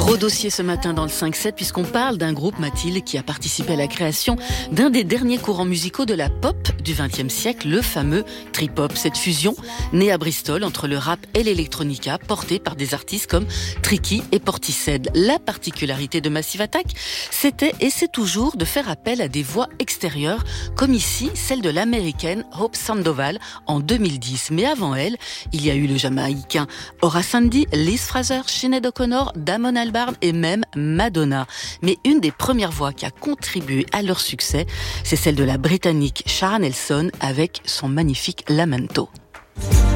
Gros dossier ce matin dans le 5-7 puisqu'on parle d'un groupe, Mathilde, qui a participé à la création d'un des derniers courants musicaux de la pop du XXe siècle, le fameux trip-hop. Cette fusion, née à Bristol entre le rap et l'électronica, portée par des artistes comme Tricky et Portishead. La particularité de Massive Attack, c'était et c'est toujours de faire appel à des voix extérieures, comme ici, celle de l'américaine Hope Sandoval en 2010. Mais avant elle, il y a eu le jamaïcain Horace Andy, Liz Fraser, Sinéad O'Connor, Damon Albarn et même Madonna. Mais une des premières voix qui a contribué à leur succès, c'est celle de la Britannique Shara Nelson avec son magnifique Lamento.